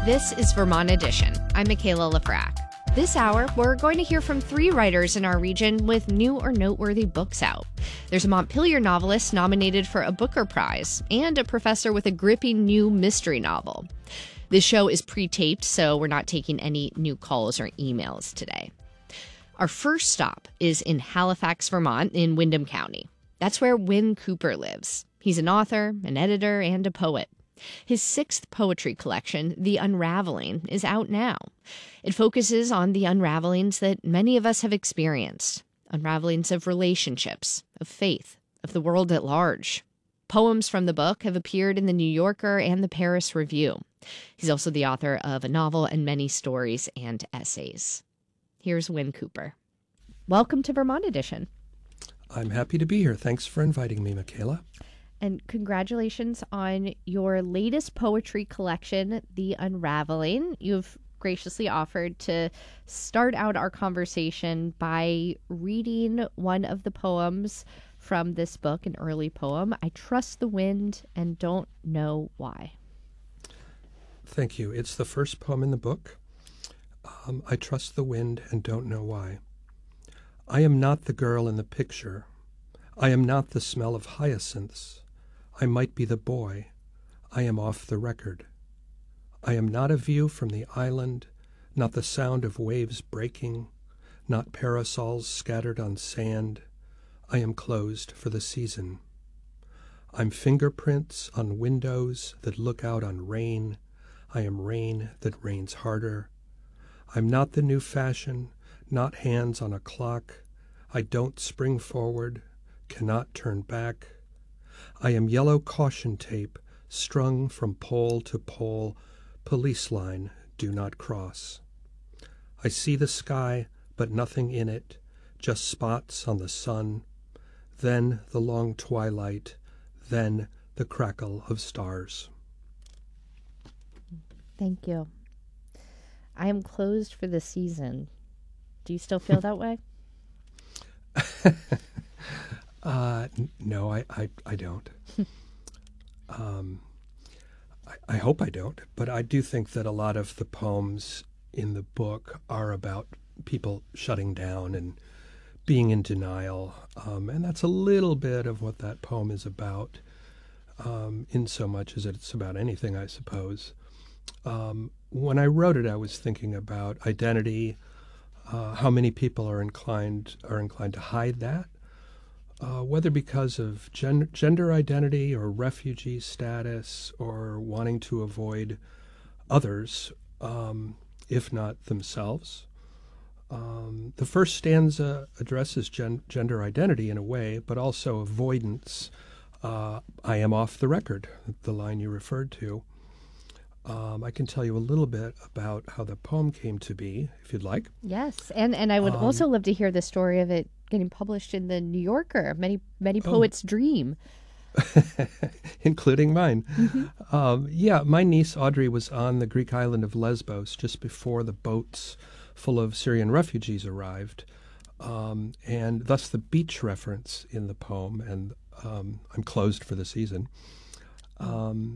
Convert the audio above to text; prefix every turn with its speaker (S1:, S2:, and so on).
S1: This is Vermont Edition. I'm Michaela Lafrac. This hour, we're going to hear from 3 writers in our region with new or noteworthy books out. There's a Montpelier novelist nominated for a Booker Prize and a professor with a gripping new mystery novel. This show is pre-taped, so we're not taking any new calls or emails today. Our first stop is in Halifax, Vermont, in Windham County. That's where Win Cooper lives. He's an author, an editor, and a poet. His 6th poetry collection, The Unraveling, is out now. It focuses on the unravelings that many of us have experienced. Unravelings of relationships, of faith, of the world at large. Poems from the book have appeared in The New Yorker and the Paris Review. He's also the author of a novel and many stories and essays. Here's Win Cooper. Welcome to Vermont Edition.
S2: I'm happy to be here. Thanks for inviting me, Michaela.
S1: And congratulations on your latest poetry collection, The Unraveling. You've graciously offered to start out our conversation by reading one of the poems from this book, an early poem, I Trust the Wind and Don't Know Why.
S2: Thank you. It's the first poem in the book. I trust the wind and don't know why. I am not the girl in the picture. I am not the smell of hyacinths. I might be the boy. I am off the record. I am not a view from the island, not the sound of waves breaking, not parasols scattered on sand. I am closed for the season. I'm fingerprints on windows that look out on rain. I am rain that rains harder. I'm not the new fashion, not hands on a clock. I don't spring forward, cannot turn back. I am yellow caution tape, strung from pole to pole, police line, do not cross. I see the sky, but nothing in it, just spots on the sun, then the long twilight, then the crackle of stars.
S1: Thank you. I am closed for the season. Do you still feel that way?
S2: No, I don't. I hope I don't, but I do think that a lot of the poems in the book are about people shutting down and being in denial, and that's a little bit of what that poem is about, in so much as it's about anything, I suppose. When I wrote it, I was thinking about identity, how many people are inclined to hide that. Whether because of gender identity or refugee status or wanting to avoid others, if not themselves. The first stanza addresses gender identity in a way, but also avoidance. I am off the record, the line you referred to. I can tell you a little bit about how the poem came to be, if you'd like.
S1: Yes, and I would also love to hear the story of it getting published in The New Yorker, many poets' dream.
S2: Including mine. Mm-hmm. My niece Audrey was on the Greek island of Lesbos just before the boats full of Syrian refugees arrived, and thus the beach reference in the poem, and I'm closed for the season.